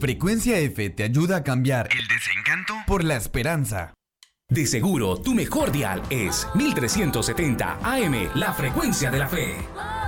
Frecuencia F te ayuda a cambiar el desencanto por la esperanza. De seguro, tu mejor dial es 1370 AM, la frecuencia de la fe.